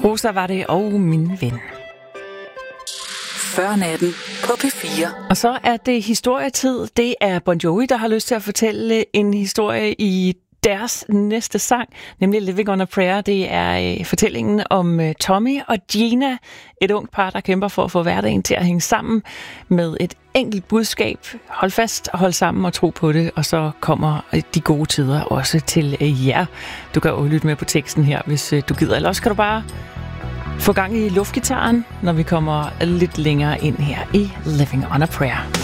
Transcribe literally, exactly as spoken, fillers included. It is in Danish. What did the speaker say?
Rosa var det, og min ven. Før natten på P fire. Og så er det historietid. Det er Bon Jovi, der har lyst til at fortælle en historie i deres næste sang, nemlig Living on a Prayer. Det er øh, fortællingen om øh, Tommy og Gina, et ungt par, der kæmper for at få hverdagen til at hænge sammen med et enkelt budskab. Hold fast, hold sammen og tro på det, og så kommer øh, de gode tider også til øh, jer. Du kan jo lytte med på teksten her, hvis øh, du gider. Eller også kan du bare få gang i luftgitaren, når vi kommer lidt længere ind her i Living on a Prayer.